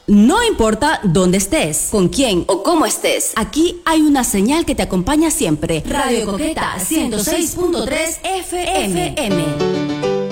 No importa dónde estés, con quién o cómo estés, aquí hay una señal que te acompaña siempre. Radio Coqueta 106.3 FM.